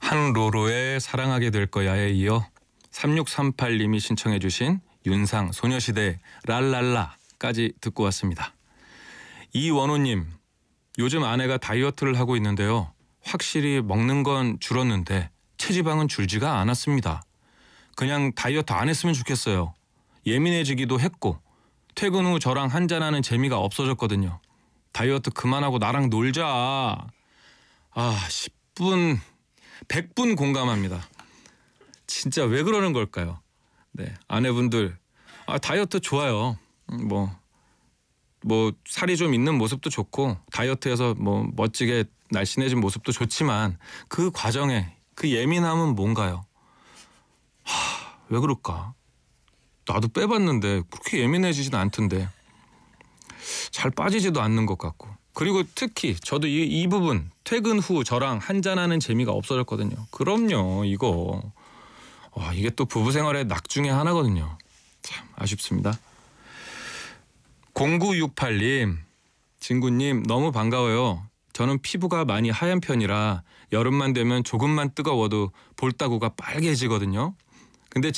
한로로의 사랑하게 될 거야에 이어 3638님이 신청해 주신 윤상 소녀시대 랄랄라까지 듣고 왔습니다. 이원호님, 요즘 아내가 다이어트를 하고 있는데요. 확실히 먹는 건 줄었는데 체지방은 줄지가 않았습니다. 그냥 다이어트 안 했으면 좋겠어요. 예민해지기도 했고 퇴근 후 저랑 한잔하는 재미가 없어졌거든요. 다이어트 그만하고 나랑 놀자. 10분 100분 공감합니다. 진짜 왜 그러는 걸까요? 네, 아내분들 다이어트 좋아요. 뭐 살이 좀 있는 모습도 좋고 다이어트해서 뭐 멋지게 날씬해진 모습도 좋지만 그 과정에 그 예민함은 뭔가요? 왜 그럴까? 나도 빼봤는데 그렇게 예민해지진 않던데 잘 빠지지도 않는 것 같고. 그리고 특히 저도 이 부분 퇴근 후 저랑 한잔하는 재미가 없어졌거든요. 그럼요, 이거 이게 또 부부 생활의 낙 중에 하나거든요. 참 아쉽습니다. 0968님, 진구님 너무 반가워요. 저는 피부가 많이 하얀 편이라 여름만 되면 조금만 뜨거워도 볼따구가 빨개지거든요.